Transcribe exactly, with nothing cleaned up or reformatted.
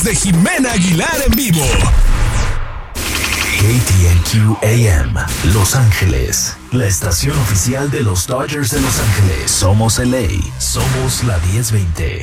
De Jimena Aguilar en vivo. K T N Q A M, Los Ángeles, la estación oficial de los Dodgers de Los Ángeles. Somos L A, somos la diez veinte.